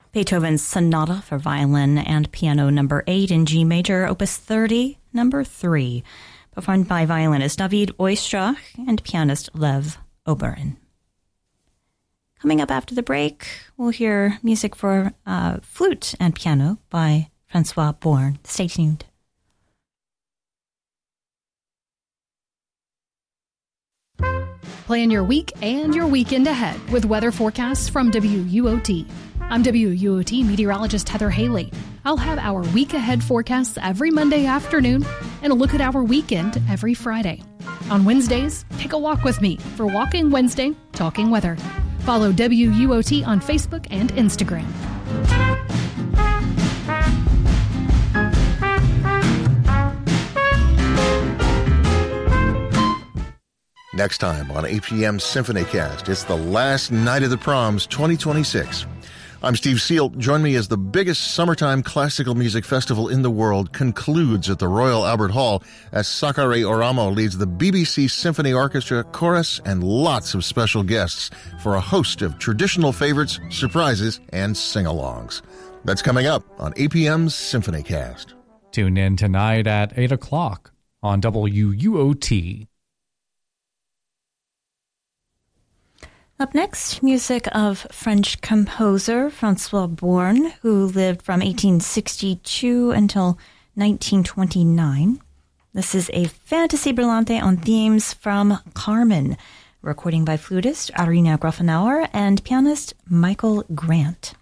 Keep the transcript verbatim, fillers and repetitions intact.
Beethoven's Sonata for Violin and Piano number eight in G major, opus thirty, number three, performed by violinist David Oistrakh and pianist Lev Oberon. Coming up after the break, we'll hear music for uh, flute and piano by Francois Born. Stay tuned. Plan your week and your weekend ahead with weather forecasts from W U O T. I'm W U O T meteorologist Heather Haley. I'll have our week ahead forecasts every Monday afternoon and a look at our weekend every Friday. On Wednesdays, take a walk with me for Walking Wednesday, Talking Weather. Follow W U O T on Facebook and Instagram. Next time on A P M SymphonyCast, it's the last night of the proms twenty twenty-six. I'm Steve Seal. Join me as the biggest summertime classical music festival in the world concludes at the Royal Albert Hall as Sakari Oramo leads the B B C Symphony Orchestra, chorus, and lots of special guests for a host of traditional favorites, surprises, and sing-alongs. That's coming up on A P M's SymphonyCast. Tune in tonight at eight o'clock on W U O T. Up next, music of French composer Francois Born, who lived from eighteen sixty-two until nineteen twenty-nine. This is a fantasy brillante on themes from Carmen, recording by flutist Arina Grafenauer and pianist Michael Grant.